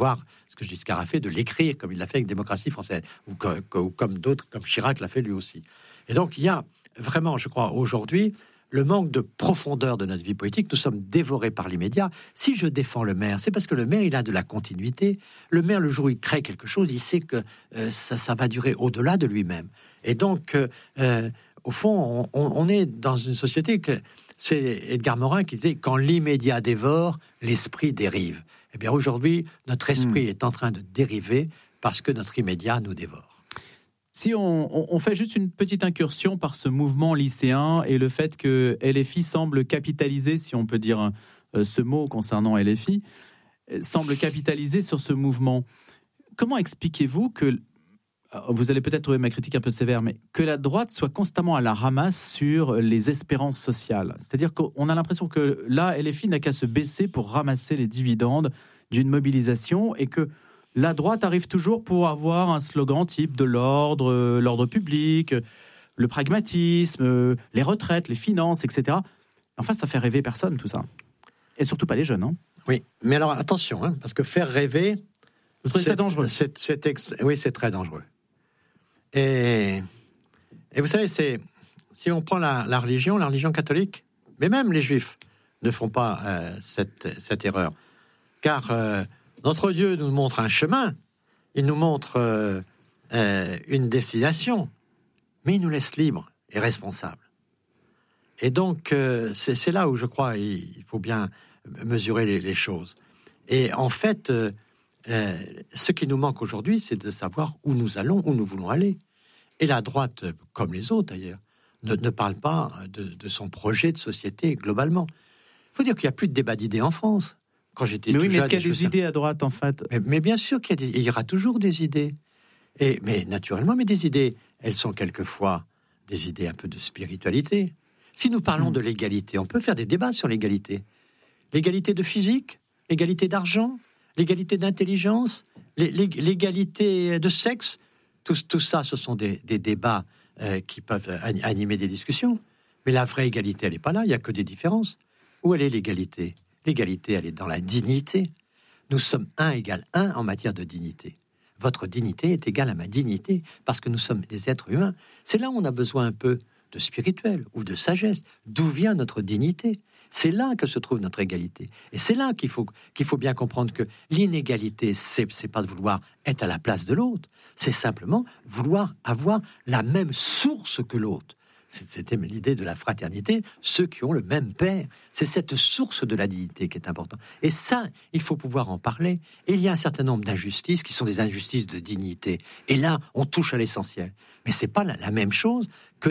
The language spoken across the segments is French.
voir ce que Giscard a fait, de l'écrire comme il l'a fait avec Démocratie française, ou comme d'autres, comme Chirac l'a fait lui aussi. Et donc il y a vraiment, je crois, aujourd'hui, le manque de profondeur de notre vie politique. Nous sommes dévorés par l'immédiat. Si je défends le maire, c'est parce que le maire, il a de la continuité. Le maire, le jour où il crée quelque chose, il sait que ça va durer au-delà de lui-même. Et donc, au fond, on est dans une société que... C'est Edgar Morin qui disait « Quand l'immédiat dévore, l'esprit dérive ». Eh bien, aujourd'hui, notre esprit est en train de dériver parce que notre immédiat nous dévore. Si on fait juste une petite incursion par ce mouvement lycéen et le fait que LFI semble capitaliser, si on peut dire ce mot concernant LFI, semble capitaliser sur ce mouvement, comment expliquez-vous que, vous allez peut-être trouver ma critique un peu sévère, mais que la droite soit constamment à la ramasse sur les espérances sociales? C'est-à-dire qu'on a l'impression que là, LFI n'a qu'à se baisser pour ramasser les dividendes d'une mobilisation et que la droite arrive toujours pour avoir un slogan type de l'ordre public, le pragmatisme, les retraites, les finances, etc. Enfin, ça fait rêver personne, tout ça. Et surtout pas les jeunes. Hein. Oui, mais alors attention, parce que faire rêver... Vous trouvez ça dangereux ? Oui, c'est très dangereux. Et vous savez, si on prend la religion catholique, mais même les juifs ne font pas cette erreur. Car... notre Dieu nous montre un chemin, il nous montre une destination, mais il nous laisse libres et responsables. Et donc, c'est là où je crois il faut bien mesurer les choses. Et en fait, ce qui nous manque aujourd'hui, c'est de savoir où nous allons, où nous voulons aller. Et la droite, comme les autres d'ailleurs, ne parle pas de son projet de société globalement. Il faut dire qu'il n'y a plus de débat d'idées en France. Quand j'étais mais est-ce qu'il y a des idées à droite, en fait ? Mais bien sûr il y aura toujours des idées. Mais naturellement, des idées, elles sont quelquefois des idées un peu de spiritualité. Si nous parlons de l'égalité, on peut faire des débats sur l'égalité. L'égalité de physique, l'égalité d'argent, l'égalité d'intelligence, l'égalité de sexe. Tout ça, ce sont des débats qui peuvent animer des discussions. Mais la vraie égalité, elle n'est pas là, il n'y a que des différences. Où elle est l'égalité ? L'égalité, elle est dans la dignité. Nous sommes 1 égale 1 en matière de dignité. Votre dignité est égale à ma dignité, parce que nous sommes des êtres humains. C'est là où on a besoin un peu de spirituel ou de sagesse. D'où vient notre dignité ? C'est là que se trouve notre égalité. Et c'est là qu'il faut bien comprendre que l'inégalité, c'est pas de vouloir être à la place de l'autre. C'est simplement vouloir avoir la même source que l'autre. C'était l'idée de la fraternité, ceux qui ont le même père. C'est cette source de la dignité qui est importante. Et ça, il faut pouvoir en parler. Et il y a un certain nombre d'injustices qui sont des injustices de dignité. Et là, on touche à l'essentiel. Mais c'est pas la même chose que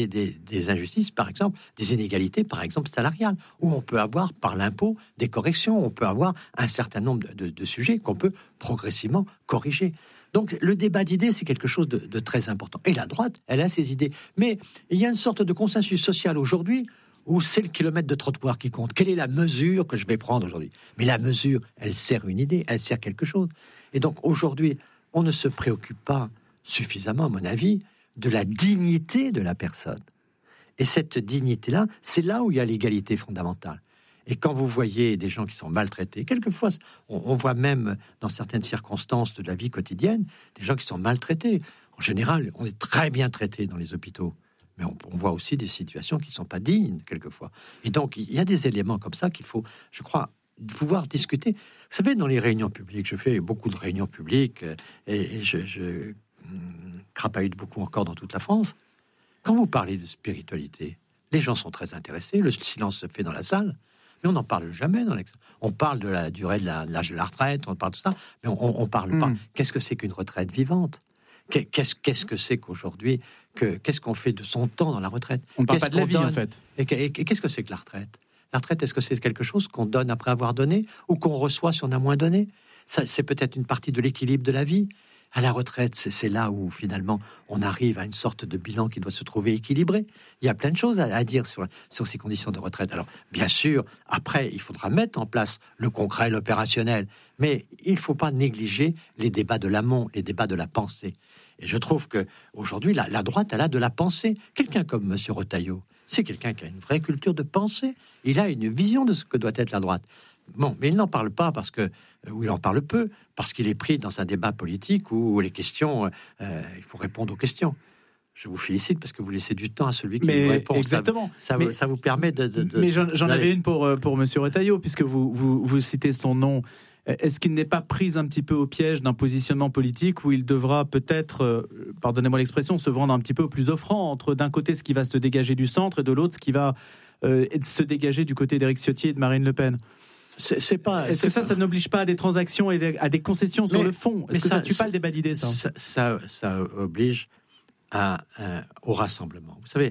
des injustices, par exemple, des inégalités, par exemple, salariales, où on peut avoir, par l'impôt, des corrections. On peut avoir un certain nombre de sujets qu'on peut progressivement corriger. Donc, le débat d'idées, c'est quelque chose de très important. Et la droite, elle a ses idées. Mais il y a une sorte de consensus social aujourd'hui où c'est le kilomètre de trottoir qui compte. Quelle est la mesure que je vais prendre aujourd'hui ? Mais la mesure, elle sert une idée, elle sert quelque chose. Et donc, aujourd'hui, on ne se préoccupe pas suffisamment, à mon avis, de la dignité de la personne. Et cette dignité-là, c'est là où il y a l'égalité fondamentale. Et quand vous voyez des gens qui sont maltraités, quelquefois, on voit même dans certaines circonstances de la vie quotidienne, des gens qui sont maltraités. En général, on est très bien traité dans les hôpitaux. Mais on voit aussi des situations qui ne sont pas dignes, quelquefois. Et donc, il y a des éléments comme ça qu'il faut, je crois, pouvoir discuter. Vous savez, dans les réunions publiques, je fais beaucoup de réunions publiques et je crapahute beaucoup encore dans toute la France. Quand vous parlez de spiritualité, les gens sont très intéressés, le silence se fait dans la salle. Mais on n'en parle jamais. On parle de la durée de l'âge de la retraite, on parle de ça, mais on ne parle pas. Qu'est-ce que c'est qu'une retraite vivante ? Qu'est-ce que c'est qu'aujourd'hui, qu'est-ce qu'on fait de son temps dans la retraite ? On ne parle pas de la vie, en fait. Et qu'est-ce que c'est que la retraite ? La retraite, est-ce que c'est quelque chose qu'on donne après avoir donné ou qu'on reçoit si on a moins donné ? Ça, c'est peut-être une partie de l'équilibre de la vie. À la retraite, c'est là où finalement on arrive à une sorte de bilan qui doit se trouver équilibré. Il y a plein de choses à dire sur ces conditions de retraite. Alors, bien sûr, après, il faudra mettre en place le concret, l'opérationnel. Mais il ne faut pas négliger les débats de l'amont, les débats de la pensée. Et je trouve qu'aujourd'hui, la droite, elle a de la pensée. Quelqu'un comme M. Retailleau, c'est quelqu'un qui a une vraie culture de pensée. Il a une vision de ce que doit être la droite. Bon, mais il n'en parle pas parce que où il en parle peu, parce qu'il est pris dans un débat politique où les questions, il faut répondre aux questions. Je vous félicite parce que vous laissez du temps à celui qui vous répond. Exactement. Ça vous permet de mais j'en avais une pour Monsieur Retailleau, puisque vous citez son nom. Est-ce qu'il n'est pas pris un petit peu au piège d'un positionnement politique où il devra peut-être, pardonnez-moi l'expression, se vendre un petit peu au plus offrant entre d'un côté ce qui va se dégager du centre et de l'autre ce qui va se dégager du côté d'Éric Ciotti et de Marine Le Pen? Est-ce que ça n'oblige pas à des transactions et à des concessions sur le fond? Est-ce que ça ne tue pas le débat d'idées, ça oblige au rassemblement. Vous savez,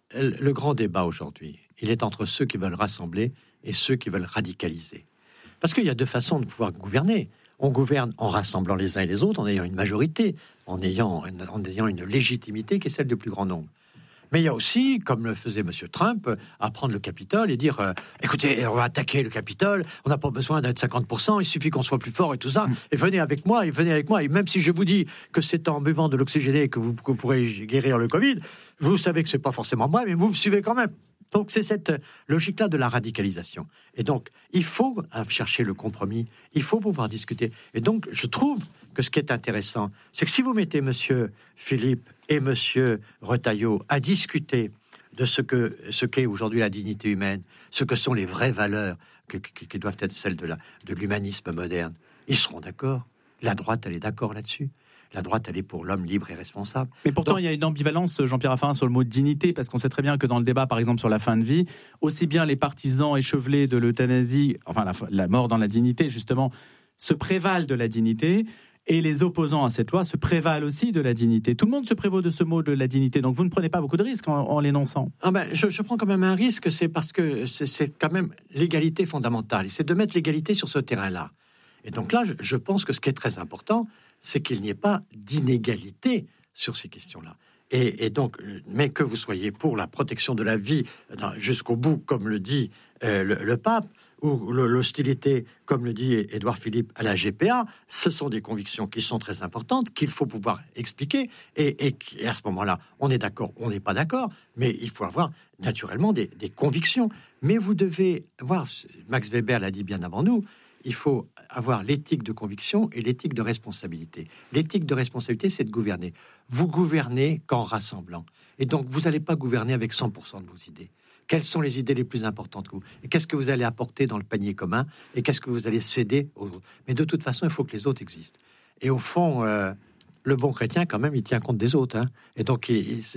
le grand débat aujourd'hui, il est entre ceux qui veulent rassembler et ceux qui veulent radicaliser. Parce qu'il y a deux façons de pouvoir gouverner. On gouverne en rassemblant les uns et les autres, en ayant une majorité, en ayant une légitimité qui est celle du plus grand nombre. Mais il y a aussi, comme le faisait M. Trump, à prendre le Capitole et dire écoutez, on va attaquer le Capitole, on n'a pas besoin d'être 50%, il suffit qu'on soit plus fort et tout ça, et venez avec moi, et même si je vous dis que c'est en buvant de l'oxygéné que vous pourrez guérir le Covid, vous savez que c'est pas forcément moi, mais vous me suivez quand même. Donc c'est cette logique-là de la radicalisation. Et donc, il faut chercher le compromis, il faut pouvoir discuter. Et donc, je trouve que ce qui est intéressant, c'est que si vous mettez Monsieur Philippe et Monsieur Retailleau à discuter de ce qu'est aujourd'hui la dignité humaine, ce que sont les vraies valeurs qui doivent être celles de l'humanisme moderne, ils seront d'accord. La droite, elle est d'accord là-dessus. La droite, elle est pour l'homme libre et responsable. Mais pourtant, il y a une ambivalence, Jean-Pierre Raffarin, sur le mot dignité, parce qu'on sait très bien que dans le débat, par exemple, sur la fin de vie, aussi bien les partisans échevelés de l'euthanasie, enfin la mort dans la dignité, justement, se prévalent de la dignité, et les opposants à cette loi se prévalent aussi de la dignité. Tout le monde se prévaut de ce mot de la dignité, donc vous ne prenez pas beaucoup de risques en l'énonçant. Je prends quand même un risque, c'est parce que c'est quand même l'égalité fondamentale, et c'est de mettre l'égalité sur ce terrain-là. Et donc là, je pense que ce qui est très important, c'est qu'il n'y ait pas d'inégalité sur ces questions-là. Et donc, mais que vous soyez pour la protection de la vie jusqu'au bout, comme le dit le pape, ou l'hostilité, comme le dit Édouard Philippe, à la GPA, ce sont des convictions qui sont très importantes, qu'il faut pouvoir expliquer, et à ce moment-là, on est d'accord, on n'est pas d'accord, mais il faut avoir naturellement des convictions. Mais vous devez voir, Max Weber l'a dit bien avant nous, il faut avoir l'éthique de conviction et l'éthique de responsabilité. L'éthique de responsabilité, c'est de gouverner. Vous gouvernez qu'en rassemblant. Et donc, vous n'allez pas gouverner avec 100% de vos idées. Quelles sont les idées les plus importantes que vous ? Et qu'est-ce que vous allez apporter dans le panier commun ? Et qu'est-ce que vous allez céder aux autres ? Mais de toute façon, il faut que les autres existent. Et au fond, le bon chrétien, quand même, il tient compte des autres. Et donc,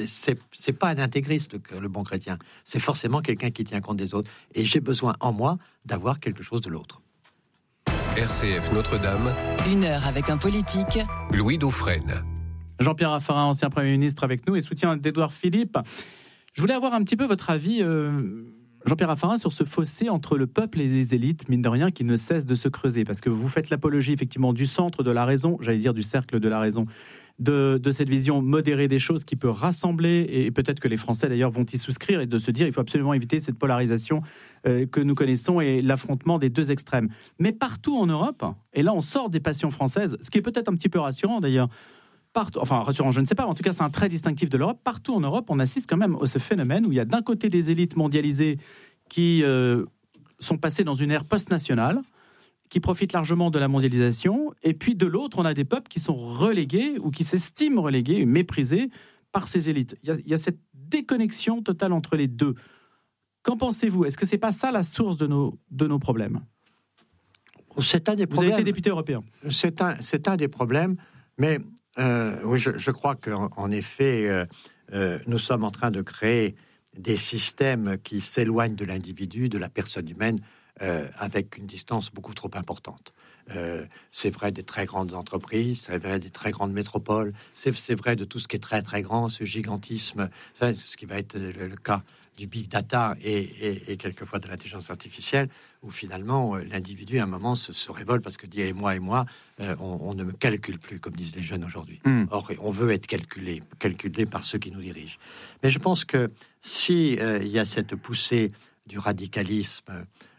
c'est pas un intégriste, le bon chrétien. C'est forcément quelqu'un qui tient compte des autres. Et j'ai besoin, en moi, d'avoir quelque chose de l'autre. RCF Notre-Dame. 1 heure avec un politique. Louis Dauphren. Jean-Pierre Raffarin, ancien Premier ministre avec nous et soutien d'Édouard Philippe. Je voulais avoir un petit peu votre avis, Jean-Pierre Raffarin, sur ce fossé entre le peuple et les élites, mine de rien, qui ne cesse de se creuser. Parce que vous faites l'apologie, effectivement, du centre de la raison, j'allais dire du cercle de la raison, de cette vision modérée des choses qui peut rassembler, et peut-être que les Français, d'ailleurs, vont y souscrire, et de se dire il faut absolument éviter cette polarisation que nous connaissons et l'affrontement des deux extrêmes. Mais partout en Europe, et là on sort des passions françaises, ce qui est peut-être un petit peu rassurant d'ailleurs, rassurant, je ne sais pas, en tout cas c'est un trait distinctif de l'Europe. Partout en Europe, on assiste quand même à ce phénomène où il y a d'un côté des élites mondialisées qui sont passées dans une ère post-nationale, qui profitent largement de la mondialisation, et puis de l'autre, on a des peuples qui sont relégués ou qui s'estiment relégués, méprisés par ces élites. Il y a cette déconnexion totale entre les deux. Qu'en pensez-vous ? Est-ce que c'est pas ça la source de nos problèmes ? C'est un des problèmes. Vous avez été député européen. C'est un des problèmes, mais oui, je crois qu'en effet, nous sommes en train de créer des systèmes qui s'éloignent de l'individu, de la personne humaine, avec une distance beaucoup trop importante. C'est vrai des très grandes entreprises, c'est vrai des très grandes métropoles, c'est vrai de tout ce qui est très très grand, ce gigantisme, ce qui va être le cas du big data et quelquefois de l'intelligence artificielle, où finalement l'individu à un moment se révolte parce que dit et moi, on ne me calcule plus, comme disent les jeunes aujourd'hui. Or, on veut être calculé par ceux qui nous dirigent. Mais je pense que si il y a cette poussée du radicalisme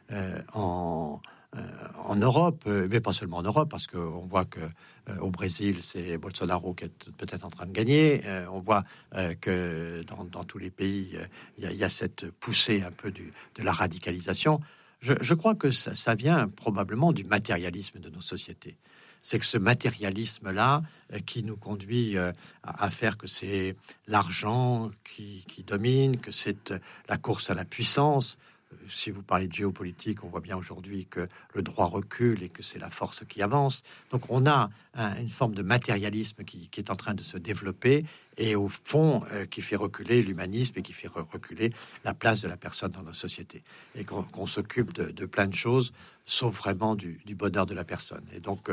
en Europe, mais pas seulement en Europe, parce qu'on voit que au Brésil, c'est Bolsonaro qui est peut-être en train de gagner. On voit que dans tous les pays, il y a cette poussée un peu de la radicalisation. Je crois que ça vient probablement du matérialisme de nos sociétés. C'est que ce matérialisme-là qui nous conduit à faire que c'est l'argent qui domine, que c'est la course à la puissance. Si vous parlez de géopolitique, on voit bien aujourd'hui que le droit recule et que c'est la force qui avance. Donc on a une forme de matérialisme qui est en train de se développer et au fond qui fait reculer l'humanisme et qui fait reculer la place de la personne dans nos sociétés. Et qu'on s'occupe de plein de choses, sauf vraiment du bonheur de la personne. Et donc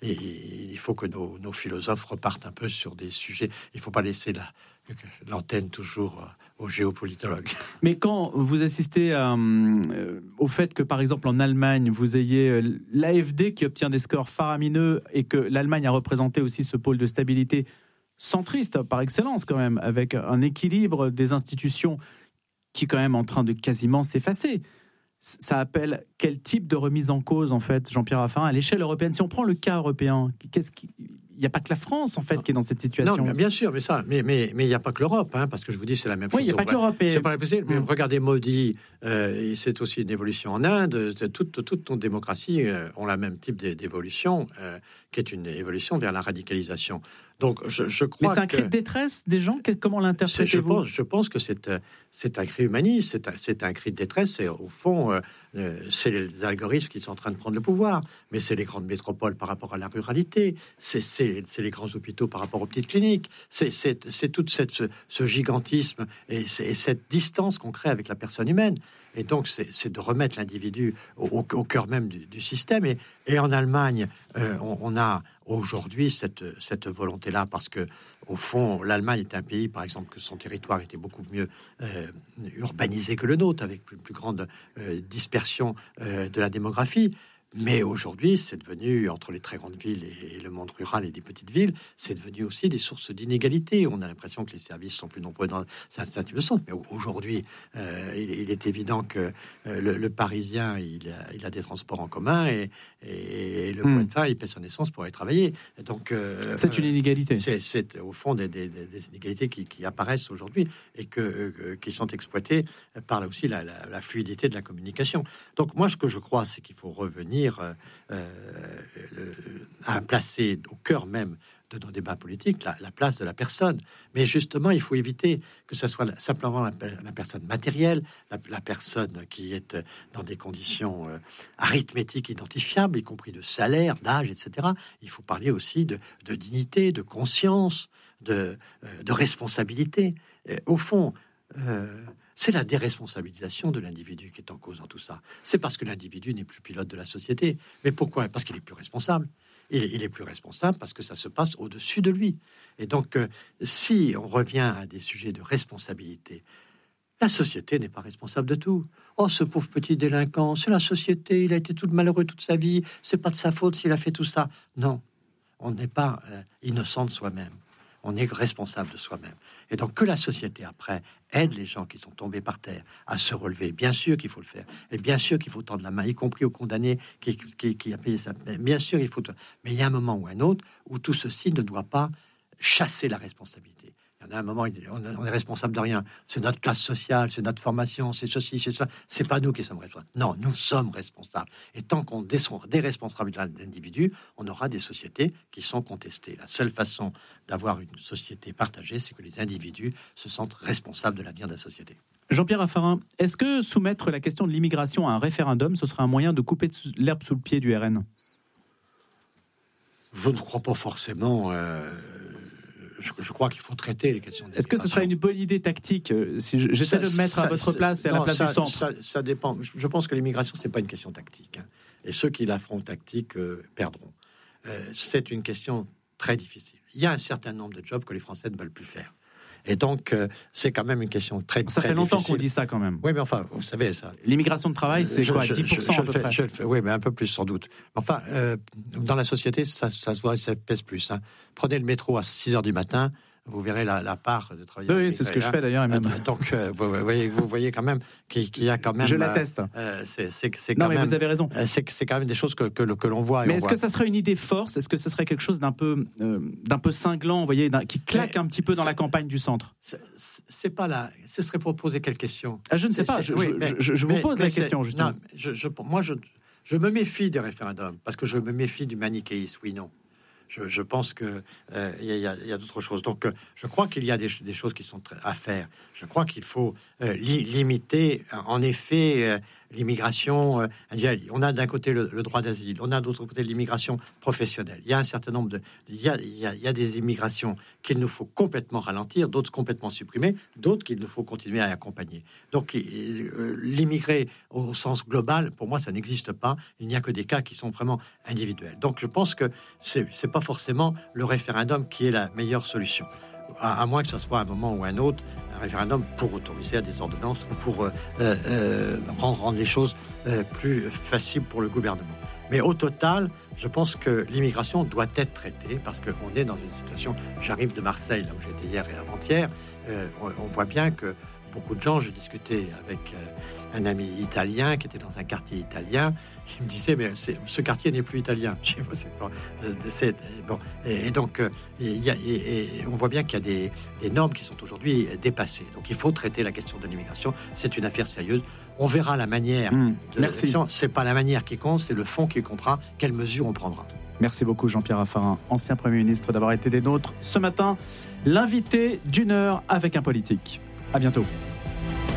il faut que nos philosophes repartent un peu sur des sujets. Il ne faut pas laisser l'antenne toujours aux géopolitologues. Mais quand vous assistez au fait que, par exemple, en Allemagne, vous ayez l'AfD qui obtient des scores faramineux et que l'Allemagne a représenté aussi ce pôle de stabilité centriste par excellence quand même, avec un équilibre des institutions qui est quand même en train de quasiment s'effacer. Ça appelle quel type de remise en cause, en fait, Jean-Pierre Raffarin, à l'échelle européenne? Si on prend le cas européen, il n'y a pas que la France, en fait, qui est dans cette situation. Non, bien sûr, mais il n'y a pas que l'Europe, parce que je vous dis, c'est la même chose. Oui, il n'y a pas que l'Europe. C'est pas possible. Mais regardez Modi, c'est aussi une évolution en Inde. Toutes nos démocraties ont le même type d'évolution, qui est une évolution vers la radicalisation. Donc, je crois. Mais c'est un cri de détresse des gens. Comment l'interprétez-vous? Je pense que c'est un cri humaniste, c'est un cri de détresse. Et au fond, c'est les algorithmes qui sont en train de prendre le pouvoir. Mais c'est les grandes métropoles par rapport à la ruralité. C'est les grands hôpitaux par rapport aux petites cliniques. C'est tout ce gigantisme et cette distance qu'on crée avec la personne humaine. Et donc, c'est de remettre l'individu au cœur même du système. Et en Allemagne, on a aujourd'hui cette volonté-là, parce que au fond, l'Allemagne est un pays, par exemple, que son territoire était beaucoup mieux urbanisé que le nôtre, avec plus grande dispersion de la démographie. Mais aujourd'hui, c'est devenu, entre les très grandes villes et le monde rural et des petites villes, c'est devenu aussi des sources d'inégalité. On a l'impression que les services sont plus nombreux dans certains types de centres. Mais aujourd'hui, il est évident que le Parisien, il a des transports en commun et le Poitevin, il paie son essence pour aller travailler. Donc, c'est une inégalité. C'est au fond des inégalités qui apparaissent aujourd'hui et qui sont exploitées par là aussi la fluidité de la communication. Donc moi, ce que je crois, c'est qu'il faut revenir à placer au cœur même de nos débats politiques la place de la personne. Mais justement, il faut éviter que ce soit simplement la personne matérielle, la personne qui est dans des conditions arithmétiques identifiables, y compris de salaire, d'âge, etc. Il faut parler aussi de dignité, de conscience, de responsabilité. Et au fond, c'est la déresponsabilisation de l'individu qui est en cause dans tout ça. C'est parce que l'individu n'est plus pilote de la société. Mais pourquoi? Parce qu'il est plus responsable. Il est plus responsable parce que ça se passe au-dessus de lui. Et donc, si on revient à des sujets de responsabilité, la société n'est pas responsable de tout. Oh, ce pauvre petit délinquant, c'est la société, il a été tout malheureux toute sa vie, c'est pas de sa faute s'il a fait tout ça. Non, on n'est pas innocent de soi-même. On est responsable de soi-même. Et donc que la société, après, aide les gens qui sont tombés par terre à se relever. Bien sûr qu'il faut le faire. Et bien sûr qu'il faut tendre la main, y compris au condamné qui a payé sa peine. Bien sûr, il faut... Mais il y a un moment ou un autre où tout ceci ne doit pas chasser la responsabilité. Il y en a un moment, on est responsable de rien. C'est notre classe sociale, c'est notre formation, c'est ceci, c'est ça. C'est pas nous qui sommes responsables. Non, nous sommes responsables. Et tant qu'on déresponsabilisera l'individu, on aura des sociétés qui sont contestées. La seule façon d'avoir une société partagée, c'est que les individus se sentent responsables de l'avenir de la société. Jean-Pierre Raffarin, est-ce que soumettre la question de l'immigration à un référendum, ce serait un moyen de couper l'herbe sous le pied du RN? Je ne crois pas forcément... Je crois qu'il faut traiter les questions. Est-ce que ce serait une bonne idée tactique? Si j'essaie de me mettre à votre place et à la place du centre. Ça dépend. Je pense que l'immigration, c'est pas une question tactique. Et ceux qui la feront tactique perdront. C'est une question très difficile. Il y a un certain nombre de jobs que les Français ne veulent plus faire. Et donc, c'est quand même une question très difficile. Ça fait longtemps qu'on dit ça quand même. Oui, mais enfin, vous savez ça. L'immigration de travail, c'est quoi, 10% à peu près? Oui, mais un peu plus sans doute. Enfin, dans la société, ça se voit, ça pèse plus. Prenez le métro à 6h du matin, vous verrez la part de travailleurs immigrés. Oui, c'est ce que je fais d'ailleurs. Et même... Donc, vous voyez quand même qu'il y a quand même... Je l'atteste. C'est non, quand mais même, vous avez raison. C'est quand même des choses que l'on voit. Mais est-ce que ça serait une idée force ? Est-ce que ce serait quelque chose d'un peu cinglant, vous voyez, qui claque un petit peu dans la campagne du centre ? C'est pas là. Ce serait pour poser quelle question ? Je ne sais pas. Je vous pose la question, justement. Non, moi, je me méfie des référendums, parce que je me méfie du manichéisme, oui-non. Je pense qu'il y a d'autres choses. Donc, je crois qu'il y a des choses qui sont à faire. Je crois qu'il faut limiter, en effet, l'immigration individuelle. On a d'un côté le droit d'asile, on a d'autre côté l'immigration professionnelle. Il y a un certain nombre il y a des immigrations qu'il nous faut complètement ralentir, d'autres complètement supprimer, d'autres qu'il nous faut continuer à accompagner. Donc, l'immigré au sens global, pour moi, ça n'existe pas. Il n'y a que des cas qui sont vraiment individuels. Donc, je pense que c'est pas forcément le référendum qui est la meilleure solution. À moins que ce soit à un moment ou à un autre, un référendum pour autoriser à des ordonnances ou pour rendre les choses plus faciles pour le gouvernement. Mais au total, je pense que l'immigration doit être traitée parce qu'on est dans une situation... J'arrive de Marseille, là où j'étais hier et avant-hier. On voit bien que beaucoup de gens... J'ai discuté avec un ami italien qui était dans un quartier italien. Il me disait, mais ce quartier n'est plus italien. Et donc, on voit bien qu'il y a des normes qui sont aujourd'hui dépassées. Donc, il faut traiter la question de l'immigration. C'est une affaire sérieuse. On verra la manière de l'action. C'est pas la manière qui compte, c'est le fond qui comptera. Quelles mesures on prendra. Merci beaucoup Jean-Pierre Raffarin, ancien Premier ministre, d'avoir été des nôtres ce matin. L'invité d'une heure avec un politique. À bientôt.